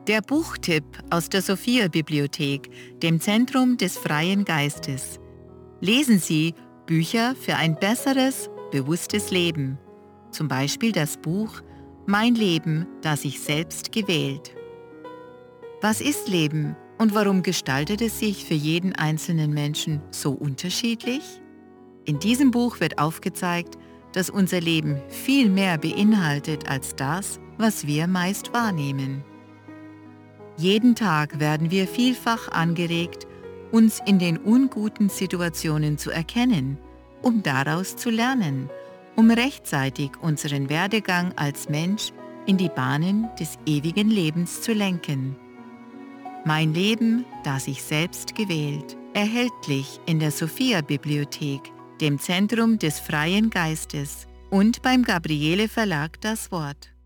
Der Buchtipp aus der Sophia-Bibliothek, dem Zentrum des freien Geistes. Lesen Sie Bücher für ein besseres, bewusstes Leben. Zum Beispiel das Buch Mein Leben, das ich selbst gewählt. Was ist Leben und warum gestaltet es sich für jeden einzelnen Menschen so unterschiedlich? In diesem Buch wird aufgezeigt, dass unser Leben viel mehr beinhaltet als das, was wir meist wahrnehmen. Jeden Tag werden wir vielfach angeregt, uns in den unguten Situationen zu erkennen, um daraus zu lernen, um rechtzeitig unseren Werdegang als Mensch in die Bahnen des ewigen Lebens zu lenken. Mein Leben, das ich selbst gewählt, erhältlich in der Sophia-Bibliothek, dem Zentrum des freien Geistes und beim Gabriele Verlag Das Wort.